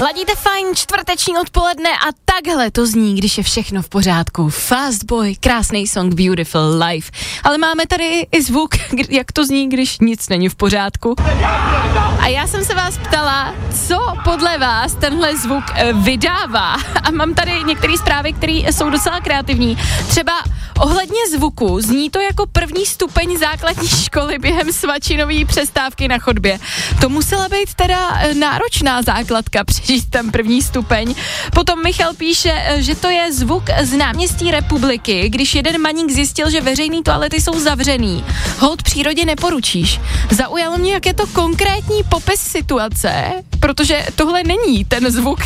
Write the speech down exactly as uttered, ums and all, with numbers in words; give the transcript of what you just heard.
Ladíte fajn čtvrteční odpoledne a takhle to zní, když je všechno v pořádku. Fast Boy, krásný song, Beautiful Life. Ale máme tady i zvuk, jak to zní, když nic není v pořádku. A já jsem se vás ptala, co podle vás tenhle zvuk vydává. A mám tady některé zprávy, které jsou docela kreativní. Třeba ohledně zvuku zní to jako první stupeň základní školy během svačinové přestávky na chodbě. To musela být teda náročná základka, přežít ten první stupeň. Potom Michal píše, že to je zvuk z náměstí Republiky, když jeden maník zjistil, že veřejný toalety jsou zavřený. Hold přírodě neporučíš. Zaujalo mě, jak je to konkrétní popis situace, protože tohle není ten zvuk,